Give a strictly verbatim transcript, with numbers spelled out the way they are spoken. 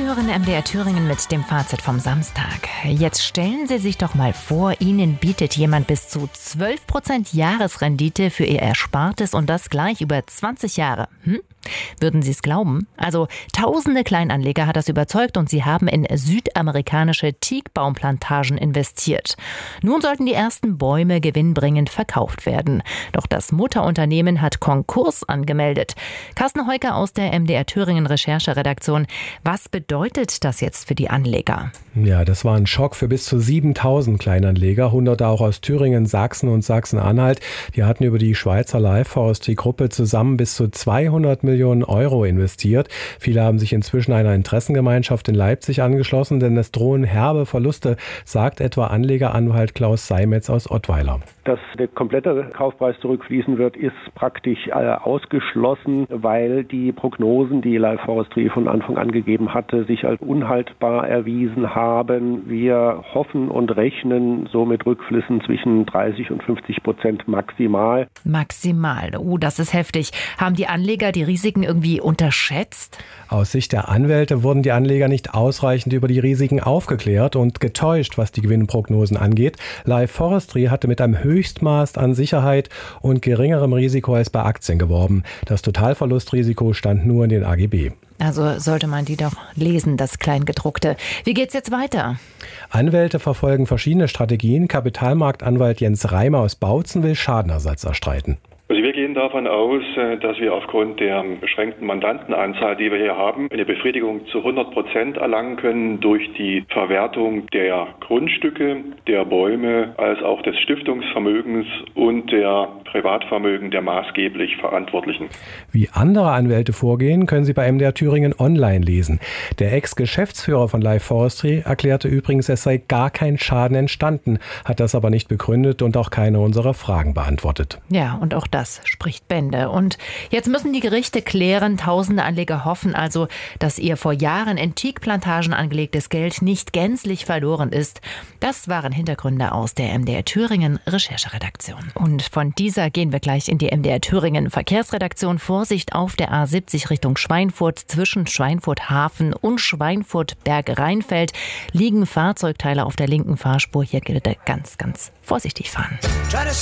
Sie hören M D R Thüringen mit dem Fazit vom Samstag. Jetzt stellen Sie sich doch mal vor, Ihnen bietet jemand bis zu zwölf Prozent Jahresrendite für Ihr Erspartes und das gleich über zwanzig Jahre. Hm? Würden Sie es glauben? Also tausende Kleinanleger hat das überzeugt und sie haben in südamerikanische Teakbaumplantagen investiert. Nun sollten die ersten Bäume gewinnbringend verkauft werden. Doch das Mutterunternehmen hat Konkurs angemeldet. Carsten Heuker aus der M D R Thüringen Rechercheredaktion. Was bedeutet das jetzt für die Anleger? Ja, das war ein Schock für bis zu siebentausend Kleinanleger, hunderte auch aus Thüringen, Sachsen und Sachsen-Anhalt. Die hatten über die Schweizer Life Forestry Gruppe zusammen bis zu zweihundert Millionen Euro investiert. Viele haben sich inzwischen einer Interessengemeinschaft in Leipzig angeschlossen, denn es drohen herbe Verluste, sagt etwa Anlegeranwalt Klaus Seimetz aus Ottweiler. Dass der komplette Kaufpreis zurückfließen wird, ist praktisch äh, ausgeschlossen, weil die Prognosen, die Life Forestry von Anfang an gegeben hatte, sich als unhaltbar erwiesen haben. Wir hoffen und rechnen so mit Rückflüssen zwischen dreißig und fünfzig Prozent maximal. Maximal. Oh, das ist heftig. Haben die Anleger die Risiken irgendwie unterschätzt? Aus Sicht der Anwälte wurden die Anleger nicht ausreichend über die Risiken aufgeklärt und getäuscht, was die Gewinnprognosen angeht. Life Forestry hatte mit einem Höchstmaß an Sicherheit und geringerem Risiko als bei Aktien geworben. Das Totalverlustrisiko stand nur in den A G B. Also sollte man die doch lesen, das Kleingedruckte. Wie geht's jetzt weiter? Anwälte verfolgen verschiedene Strategien. Kapitalmarktanwalt Jens Reimer aus Bautzen will Schadenersatz erstreiten. Also wir gehen davon aus, dass wir aufgrund der beschränkten Mandantenanzahl, die wir hier haben, eine Befriedigung zu hundert Prozent erlangen können durch die Verwertung der Grundstücke, der Bäume, als auch des Stiftungsvermögens und der Privatvermögen der maßgeblich Verantwortlichen. Wie andere Anwälte vorgehen, können Sie bei M D R Thüringen online lesen. Der Ex-Geschäftsführer von Life Forestry erklärte übrigens, es sei gar kein Schaden entstanden, hat das aber nicht begründet und auch keine unserer Fragen beantwortet. Ja, und auch das Das spricht Bände. Und jetzt müssen die Gerichte klären. Tausende Anleger hoffen also, dass ihr vor Jahren in Teakplantagen angelegtes Geld nicht gänzlich verloren ist. Das waren Hintergründe aus der M D R Thüringen Rechercheredaktion. Und von dieser gehen wir gleich in die M D R Thüringen Verkehrsredaktion. Vorsicht auf der A siebzig Richtung Schweinfurt. Zwischen Schweinfurt Hafen und Schweinfurt Berg-Rheinfeld liegen Fahrzeugteile auf der linken Fahrspur. Hier gilt ganz, ganz vorsichtig fahren.